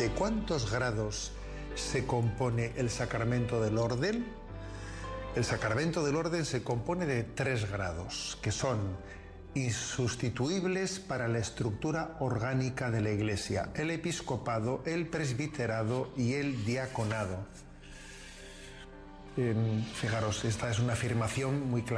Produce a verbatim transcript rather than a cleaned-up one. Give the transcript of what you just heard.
¿De cuántos grados se compone el sacramento del orden? El sacramento del orden se compone de tres grados, que son insustituibles para la estructura orgánica de la Iglesia: el episcopado, el presbiterado y el diaconado. Eh, fijaros, esta es una afirmación muy clara.